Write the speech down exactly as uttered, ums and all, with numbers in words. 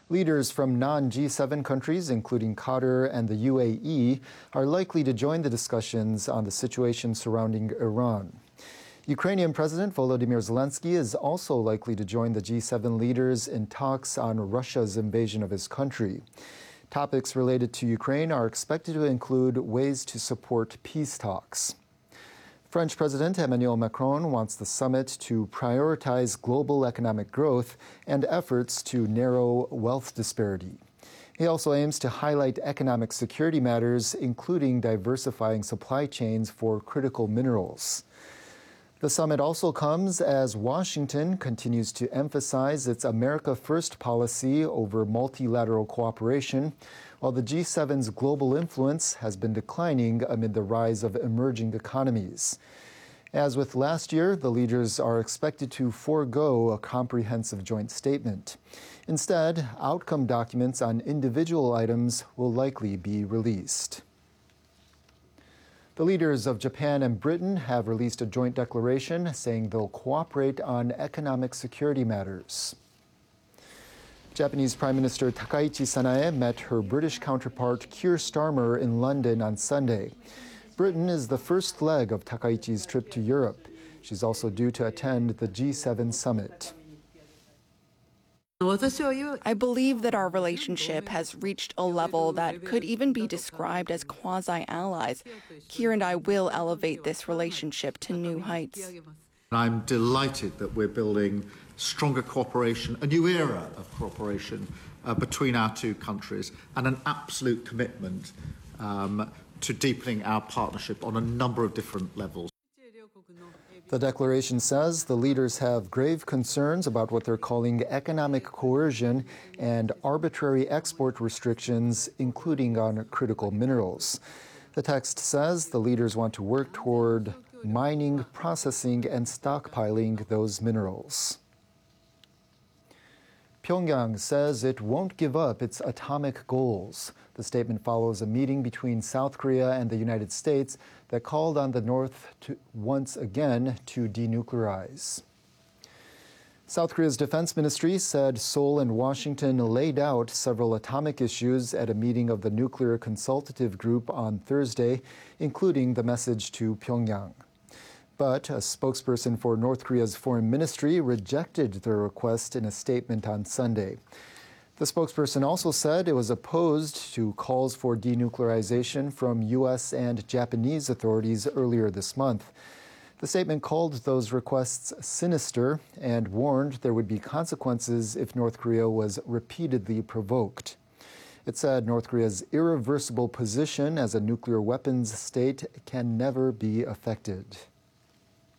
Leaders from non G seven countries, including Qatar and the U A E, are likely to join the discussions on the situation surrounding Iran. Ukrainian President Volodymyr Zelensky is also likely to join the G seven leaders in talks on Russia's invasion of his country. Topics related to Ukraine are expected to include ways to support peace talks. French President Emmanuel Macron wants the summit to prioritize global economic growth and efforts to narrow wealth disparity. He also aims to highlight economic security matters, including diversifying supply chains for critical minerals. The summit also comes as Washington continues to emphasize its America First policy over multilateral cooperation, while the G seven's global influence has been declining amid the rise of emerging economies. As with last year, the leaders are expected to forego a comprehensive joint statement. Instead, outcome documents on individual items will likely be released. The leaders of Japan and Britain have released a joint declaration saying they'll cooperate on economic security matters. Japanese Prime Minister Takaichi Sanae met her British counterpart Keir Starmer in London on Sunday. Britain is the first leg of Takaichi's trip to Europe. She's also due to attend the G seven summit. I believe that our relationship has reached a level that could even be described as quasi-allies. Keir and I will elevate this relationship to new heights. I'm delighted that we're building stronger cooperation, a new era of cooperation uh, between our two countries, and an absolute commitment um, to deepening our partnership on a number of different levels. The declaration says the leaders have grave concerns about what they're calling economic coercion and arbitrary export restrictions, including on critical minerals. The text says the leaders want to work toward mining, processing, and stockpiling those minerals. Pyongyang says it won't give up its atomic goals. The statement follows a meeting between South Korea and the United States that called on the North to once again to denuclearize. South Korea's defense ministry said Seoul and Washington laid out several atomic issues at a meeting of the Nuclear Consultative Group on Thursday, including the message to Pyongyang. But a spokesperson for North Korea's foreign ministry rejected the request in a statement on Sunday. The spokesperson also said it was opposed to calls for denuclearization from U S and Japanese authorities earlier this month. The statement called those requests sinister and warned there would be consequences if North Korea was repeatedly provoked. It said North Korea's irreversible position as a nuclear weapons state can never be affected.